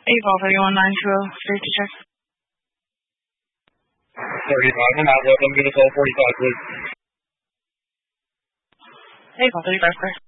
April 31-920, safety check. 35 and out, welcome to the 1245, please. April 35, clear.